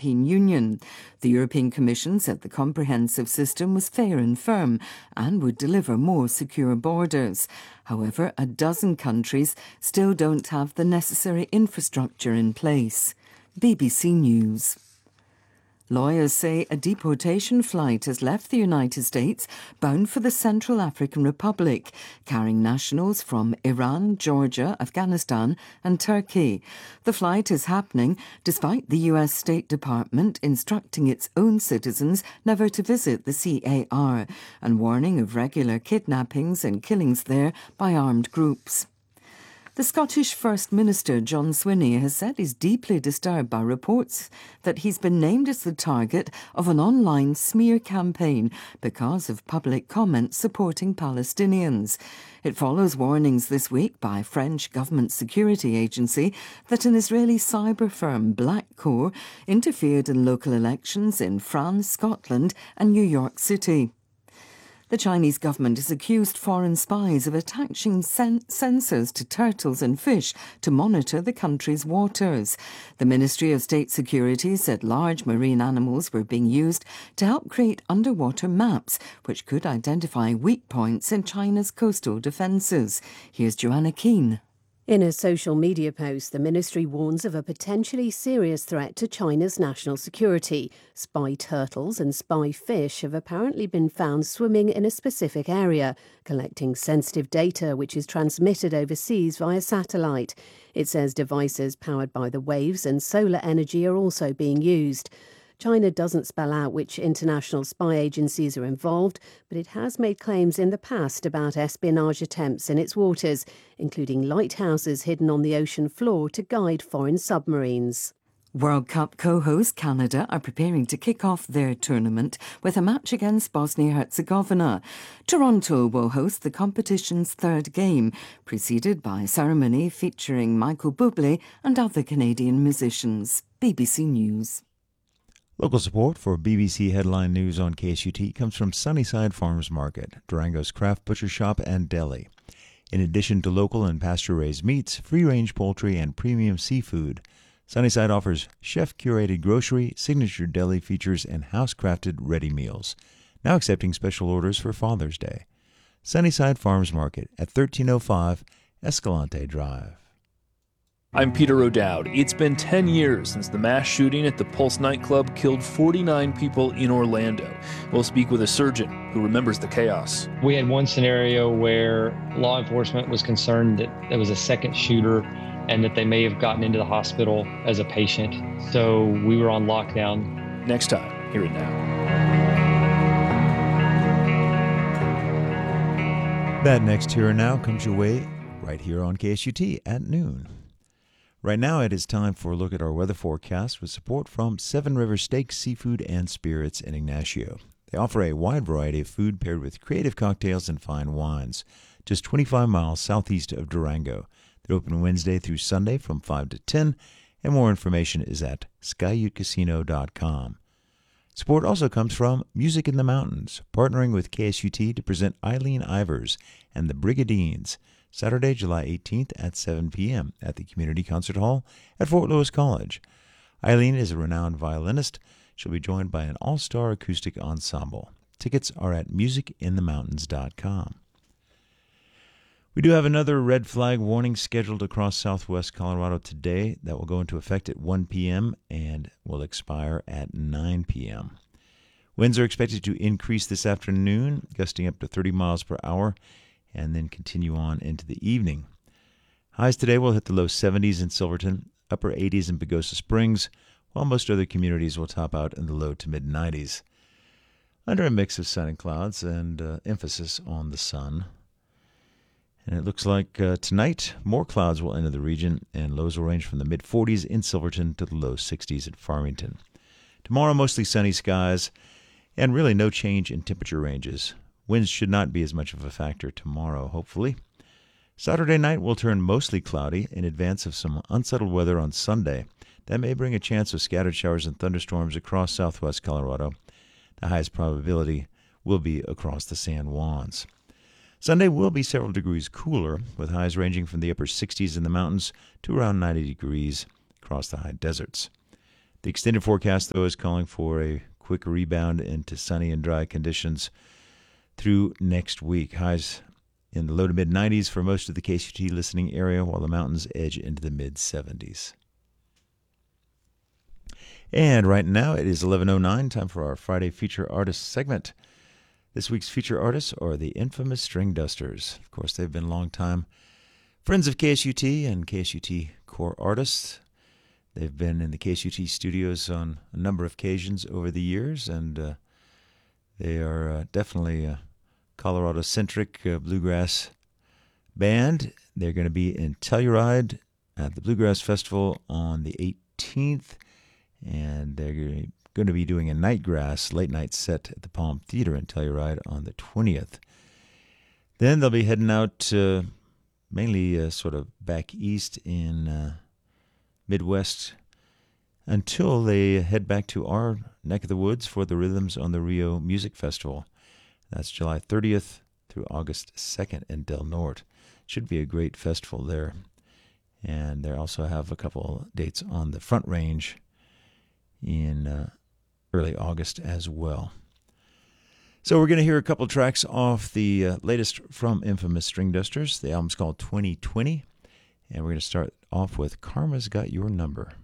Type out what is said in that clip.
European Union. The European Commission said the comprehensive system was fair and firm and would deliver more secure borders. However, a dozen countries still don't have the necessary infrastructure in place. BBC News. Lawyers say a deportation flight has left the United States bound for the Central African Republic, carrying nationals from Iran, Georgia, Afghanistan and Turkey. The flight is happening despite the US State Department instructing its own citizens never to visit the CAR and warning of regular kidnappings and killings there by armed groups. The Scottish First Minister John Swinney has said he's deeply disturbed by reports that he's been named as the target of an online smear campaign because of public comments supporting Palestinians. It follows warnings this week by French government security agency that an Israeli cyber firm, Blackcore, interfered in local elections in France, Scotland and New York City. The Chinese government has accused foreign spies of attaching sensors to turtles and fish to monitor the country's waters. The Ministry of State Security said large marine animals were being used to help create underwater maps, which could identify weak points in China's coastal defences. Here's Joanna Keane. In a social media post, the ministry warns of a potentially serious threat to China's national security. Spy turtles and spy fish have apparently been found swimming in a specific area, collecting sensitive data which is transmitted overseas via satellite. It says devices powered by the waves and solar energy are also being used. China doesn't spell out which international spy agencies are involved, but it has made claims in the past about espionage attempts in its waters, including lighthouses hidden on the ocean floor to guide foreign submarines. World Cup co-host Canada are preparing to kick off their tournament with a match against Bosnia-Herzegovina. Toronto will host the competition's third game, preceded by a ceremony featuring Michael Bublé and other Canadian musicians. BBC News. Local support for BBC Headline News on KSUT comes from Sunnyside Farmers Market, Durango's craft butcher shop and deli. In addition to local and pasture-raised meats, free-range poultry, and premium seafood, Sunnyside offers chef-curated grocery, signature deli features, and house-crafted ready meals. Now accepting special orders for Father's Day. Sunnyside Farmers Market at 1305 Escalante Drive. I'm Peter O'Dowd. It's been 10 years since the mass shooting at the Pulse nightclub killed 49 people in Orlando. We'll speak with a surgeon who remembers the chaos. We had one scenario where law enforcement was concerned that there was a second shooter and that they may have gotten into the hospital as a patient. So we were on lockdown. Next time, Here and Now. That next Here and Now comes your way right here on KSUT at noon. Right now, it is time for a look at our weather forecast with support from Seven Rivers Steak, Seafood, and Spirits in Ignacio. They offer a wide variety of food paired with creative cocktails and fine wines, just 25 miles southeast of Durango. They're open Wednesday through Sunday from 5 to 10, and more information is at skyutecasino.com. Support also comes from Music in the Mountains, partnering with KSUT to present Eileen Ivers and the Brigadines, Saturday, July 18th at 7 p.m. at the Community Concert Hall at Fort Lewis College. Eileen is a renowned violinist. She'll be joined by an all-star acoustic ensemble. Tickets are at musicinthemountains.com. We do have another red flag warning scheduled across southwest Colorado today that will go into effect at 1 p.m. and will expire at 9 p.m. Winds are expected to increase this afternoon, gusting up to 30 miles per hour, and then continue on into the evening. Highs today will hit the low 70s in Silverton, upper 80s in Pagosa Springs, while most other communities will top out in the low to mid 90s. Under a mix of sun and clouds and emphasis on the sun. And it looks like tonight more clouds will enter the region and lows will range from the mid 40s in Silverton to the low 60s at Farmington. Tomorrow mostly sunny skies and really no change in temperature ranges. Winds should not be as much of a factor tomorrow, hopefully. Saturday night will turn mostly cloudy in advance of some unsettled weather on Sunday. That may bring a chance of scattered showers and thunderstorms across southwest Colorado. The highest probability will be across the San Juans. Sunday will be several degrees cooler, with highs ranging from the upper 60s in the mountains to around 90 degrees across the high deserts. The extended forecast, though, is calling for a quick rebound into sunny and dry conditions through next week. Highs in the low to mid-90s for most of the KSUT listening area, while the mountains edge into the mid-70s. And right now it is 11:09, time for our Friday Feature Artist segment. This week's feature artists are the infamous String Dusters. Of course, they've been longtime friends of KSUT and KSUT core artists. They've been in the KSUT studios on a number of occasions over the years, and they are definitely a Colorado-centric bluegrass band. They're going to be in Telluride at the Bluegrass Festival on the 18th, and they're going to be doing a nightgrass late-night set at the Palm Theater in Telluride on the 20th. Then they'll be heading out mainly sort of back east in Midwest until they head back to our neck of the woods for the Rhythms on the Rio Music Festival. That's July 30th through August 2nd in Del Norte. Should be a great festival there. And they also have a couple dates on the Front Range in early August as well. So we're going to hear a couple tracks off the latest from Infamous String Dusters. The album's called 2020. And we're going to start off with Karma's Got Your Number.